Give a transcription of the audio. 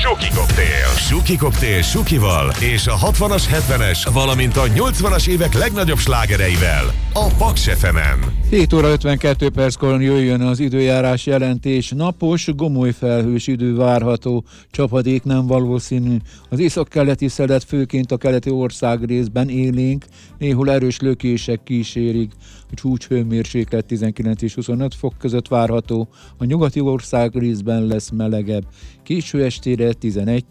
Suki Koktél. Suki Koktél Sukival és a 60-as, 70-es, valamint a 80-as évek legnagyobb slágereivel a Paks FM-en. 7 óra 52 perckor jöjjön az időjárás jelentés. Napos, gomoly felhős idő várható, csapadék nem valószínű. Az északkeleti szelet főként a keleti ország részben élénk, néhol erős lökések kísérik. A csúcshőmérséklet 19 és 25 fok között várható, a nyugati ország részben lesz melegebb. Késő estére